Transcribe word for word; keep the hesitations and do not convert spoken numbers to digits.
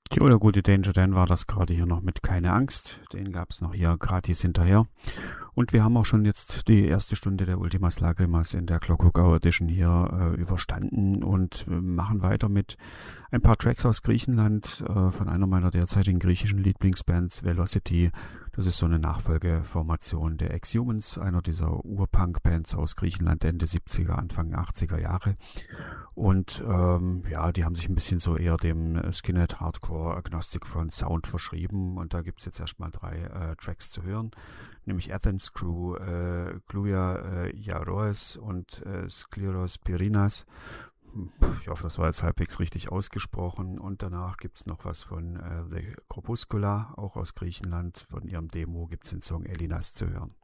Jo, der gute Danger Dan war das gerade hier noch mit Keine Angst. Den gab es noch hier gratis hinterher. Und wir haben auch schon jetzt die erste Stunde der Ultimas Lagrimas in der Clockwork Hour Edition hier äh, überstanden und äh, machen weiter mit ein paar Tracks aus Griechenland äh, von einer meiner derzeitigen griechischen Lieblingsbands, Velocity. Das ist so eine Nachfolgeformation der Exhumans, einer dieser Ur-Punk-Bands aus Griechenland Ende siebziger, Anfang achtziger Jahre. Und ähm, ja, die haben sich ein bisschen so eher dem Skinhead Hardcore Agnostic Front Sound verschrieben. Und da gibt es jetzt erstmal drei äh, Tracks zu hören, nämlich Athens Crew, äh, Gluia äh, Iaroes und äh, Skleros Pirinas. Ich hoffe, das war jetzt halbwegs richtig ausgesprochen. Und danach gibt es noch was von äh, The Corpuscula, auch aus Griechenland. Von ihrem Demo gibt es den Song Elinas zu hören.